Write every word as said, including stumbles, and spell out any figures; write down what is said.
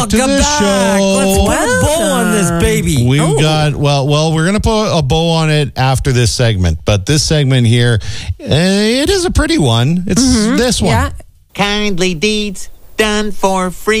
to the back. show. Let's put a bow on this baby. We've oh. got, well, well, we're going to put a bow on it after this segment. But this segment here, uh, it is a pretty one. It's mm-hmm. this one. Yeah. Kindly deeds done for free.